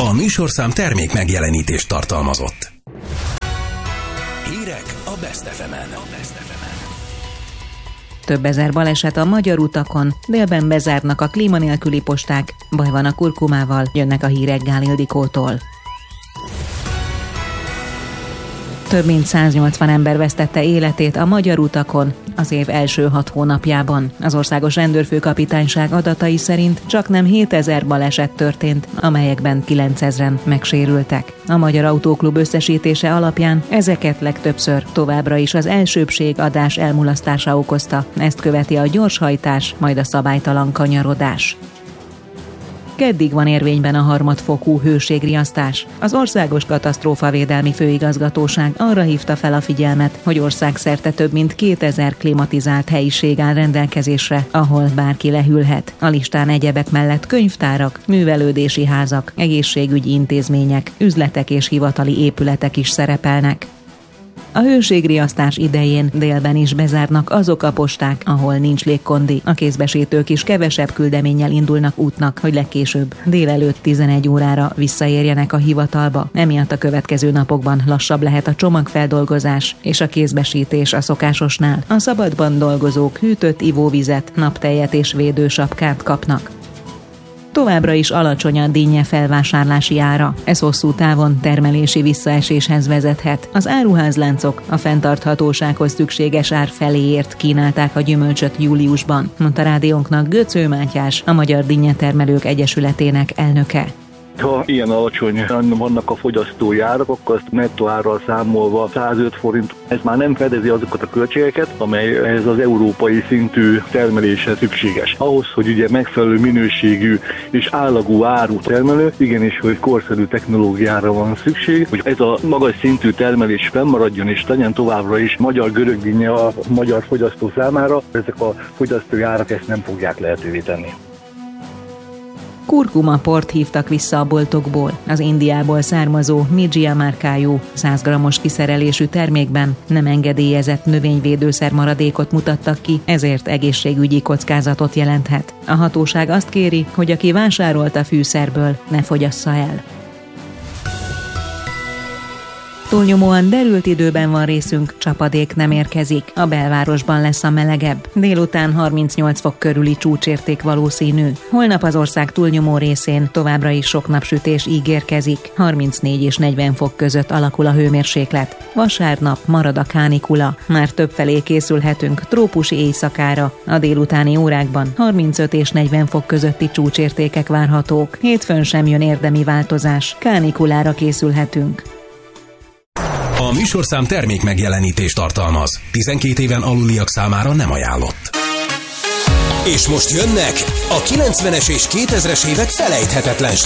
A műsorszám termék megjelenítést tartalmazott. Hírek a Best FM-en. Több ezer baleset a magyar utakon, délben bezárnak a klíma nélküli posták, baj van a kurkumával, jönnek a hírek Gál Ildikótól. Több mint 180 ember vesztette életét a magyar utakon az év első 6 hónapjában. Az Országos Rendőrfőkapitányság adatai szerint csaknem 7000 baleset történt, amelyekben 9000-en megsérültek. A Magyar Autóklub összesítése alapján ezeket legtöbbször továbbra is az elsőbbség adás elmulasztása okozta. Ezt követi a gyorshajtás, majd a szabálytalan kanyarodás. Keddig van érvényben a harmadfokú hőségriasztás. Az Országos Katasztrófavédelmi Főigazgatóság arra hívta fel a figyelmet, hogy országszerte több mint 2000 klimatizált helyiség áll rendelkezésre, ahol bárki lehűlhet. A listán egyebek mellett könyvtárak, művelődési házak, egészségügyi intézmények, üzletek és hivatali épületek is szerepelnek. A hőségriasztás idején délben is bezárnak azok a posták, ahol nincs légkondi. A kézbesítők is kevesebb küldeménnyel indulnak útnak, hogy legkésőbb délelőtt 11 órára visszaérjenek a hivatalba. Emiatt a következő napokban lassabb lehet a csomagfeldolgozás és a kézbesítés a szokásosnál. A szabadban dolgozók hűtött ivóvizet, naptejet és védősapkát kapnak. Továbbra is alacsony a dinnye felvásárlási ára. Ez hosszú távon termelési visszaeséshez vezethet. Az áruházláncok a fenntarthatósághoz szükséges ár feléért kínálták a gyümölcsöt júliusban, mondta rádiónknak Göcő Mátyás, a Magyar Dinnyetermelők Egyesületének elnöke. Ha ilyen alacsony vannak a fogyasztói árak, akkor azt nettó árral számolva 105 forint, ez már nem fedezi azokat a költségeket, amely ez az európai szintű termeléshez szükséges. Ahhoz, hogy ugye megfelelő minőségű és állagú áru termelő, igenis, hogy korszerű technológiára van szükség, hogy ez a magas szintű termelés fennmaradjon és legyen továbbra is magyar görögdinnye a magyar fogyasztó számára, ezek a fogyasztói árak ezt nem fogják lehetővé tenni. Kurkumaport hívtak vissza a boltokból. Az Indiából származó Mijia márkájú 100 g-os kiszerelésű termékben nem engedélyezett növényvédőszer maradékot mutattak ki, ezért egészségügyi kockázatot jelenthet. A hatóság azt kéri, hogy aki vásárolt a fűszerből, ne fogyassza el. Túlnyomóan derült időben van részünk, csapadék nem érkezik. A belvárosban lesz a melegebb. Délután 38 fok körüli csúcsérték valószínű. Holnap az ország túlnyomó részén továbbra is sok napsütés ígérkezik. 34 és 40 fok között alakul a hőmérséklet. Vasárnap marad a kánikula. Már többfelé készülhetünk trópusi éjszakára. A délutáni órákban 35 és 40 fok közötti csúcsértékek várhatók. Hétfőn sem jön érdemi változás. Kánikulára készülhetünk. A műsorszám termék megjelenítést tartalmaz. 12 éven aluliak számára nem ajánlott. És most jönnek a 90-es és 2000-es évek felejthetetlen